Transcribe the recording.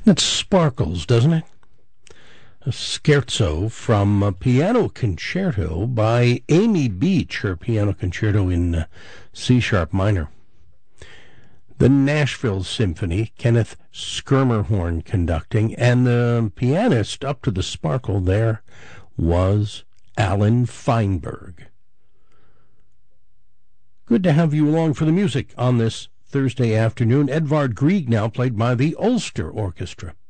It sparkles, doesn't it? A scherzo from a piano concerto by Amy Beach, her piano concerto in C-sharp minor. The Nashville Symphony, Kenneth Schermerhorn conducting, and the pianist up to the sparkle there was Alan Feinberg. Good to have you along for the music on this Thursday afternoon. Edvard Grieg now played by the Ulster Orchestra.